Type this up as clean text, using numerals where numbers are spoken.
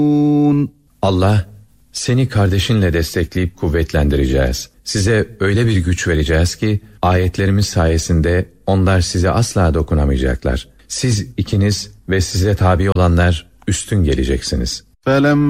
Allah, seni kardeşinle destekleyip kuvvetlendireceğiz. Size öyle bir güç vereceğiz ki ayetlerimiz sayesinde onlar size asla dokunamayacaklar. Siz ikiniz ve size tabi olanlar üstün geleceksiniz.